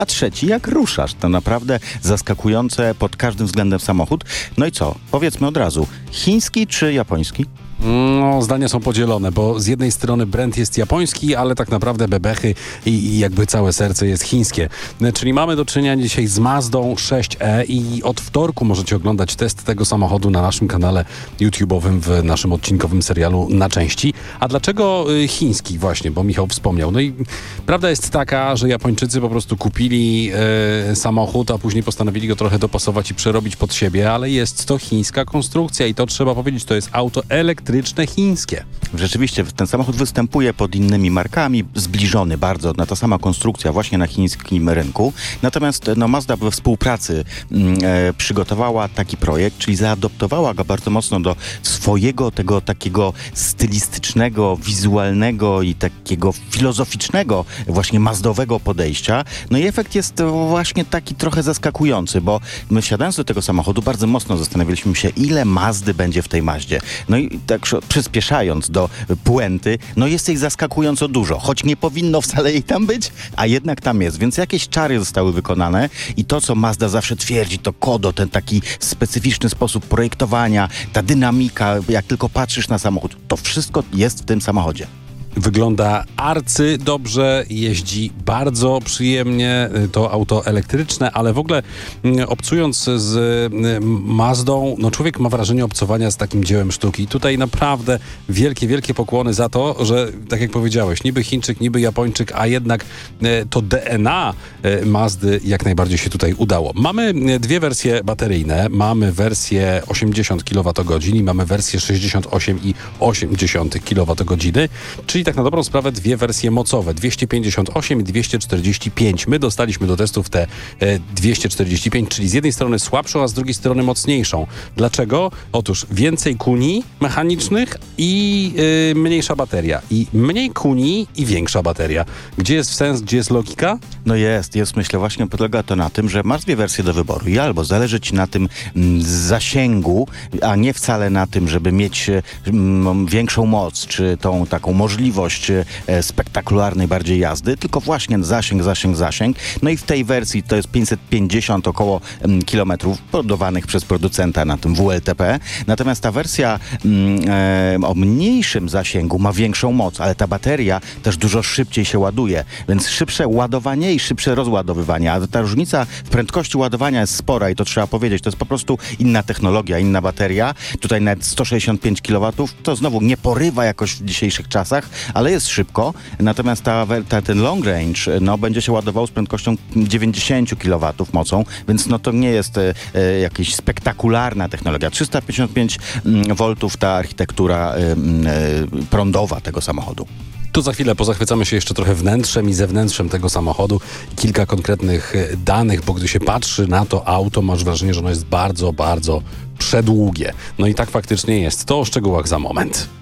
a trzeci jak ruszasz. To naprawdę zaskakujące pod każdym względem samochód. No i co? Powiedzmy od razu, chiński czy japoński? No, zdania są podzielone, bo z jednej strony brand jest japoński, ale tak naprawdę bebechy i jakby całe serce jest chińskie. Czyli mamy do czynienia dzisiaj z Mazdą 6e i od wtorku możecie oglądać test tego samochodu na naszym kanale YouTube'owym w naszym odcinkowym serialu Na części. A dlaczego chiński właśnie, bo Michał wspomniał. No i prawda jest taka, że Japończycy po prostu kupili samochód, a później postanowili go trochę dopasować i przerobić pod siebie, ale jest to chińska konstrukcja i to trzeba powiedzieć, to jest auto elektryczne chińskie. Rzeczywiście ten samochód występuje pod innymi markami, zbliżony bardzo na ta sama konstrukcja właśnie na chińskim rynku. Natomiast Mazda we współpracy przygotowała taki projekt, czyli zaadoptowała go bardzo mocno do swojego tego takiego stylistycznego, wizualnego i takiego filozoficznego właśnie mazdowego podejścia. No i efekt jest właśnie taki trochę zaskakujący, bo my wsiadając do tego samochodu bardzo mocno zastanawialiśmy się, ile Mazdy będzie w tej Mazdzie. No i tak przyspieszając do puenty, no jest jej zaskakująco dużo, choć nie powinno wcale jej tam być, a jednak tam jest, więc jakieś czary zostały wykonane i to, co Mazda zawsze twierdzi, to kodo, ten taki specyficzny sposób projektowania, ta dynamika, jak tylko patrzysz na samochód, to wszystko jest w tym samochodzie. Wygląda arcydobrze, jeździ bardzo przyjemnie, to auto elektryczne, ale w ogóle obcując z Mazdą, no człowiek ma wrażenie obcowania z takim dziełem sztuki. Tutaj naprawdę wielkie, wielkie pokłony za to, że tak jak powiedziałeś, niby Chińczyk, niby Japończyk, a jednak to DNA Mazdy jak najbardziej się tutaj udało. Mamy dwie wersje bateryjne, mamy wersję 80 kWh i mamy wersję 68,8 kWh, czyli tak na dobrą sprawę dwie wersje mocowe, 258 i 245. My dostaliśmy do testów te 245, czyli z jednej strony słabszą, a z drugiej strony mocniejszą. Dlaczego? Otóż więcej kuni mechanicznych i mniejsza bateria. I mniej kuni i większa bateria. Gdzie jest sens, gdzie jest logika? No jest. Myślę, właśnie polega to na tym, że masz dwie wersje do wyboru i albo zależy ci na tym zasięgu, a nie wcale na tym, żeby mieć większą moc, czy tą taką możliwość spektakularnej bardziej jazdy, tylko właśnie zasięg. No i w tej wersji to jest 550 około kilometrów podawanych przez producenta na tym WLTP. Natomiast ta wersja o mniejszym zasięgu ma większą moc, ale ta bateria też dużo szybciej się ładuje, więc szybsze ładowanie i szybsze rozładowywanie. A ta różnica w prędkości ładowania jest spora i to trzeba powiedzieć. To jest po prostu inna technologia, inna bateria. Tutaj nawet 165 kW to znowu nie porywa jakoś w dzisiejszych czasach, ale jest szybko. Natomiast ten long range będzie się ładował z prędkością 90 kW mocą, więc to nie jest jakaś spektakularna technologia. 355 V ta architektura prądowa tego samochodu. Tu za chwilę pozachwycamy się jeszcze trochę wnętrzem i zewnętrzem tego samochodu. Kilka konkretnych danych, bo gdy się patrzy na to auto, masz wrażenie, że ono jest bardzo, bardzo przedługie. No i tak faktycznie jest. To o szczegółach za moment.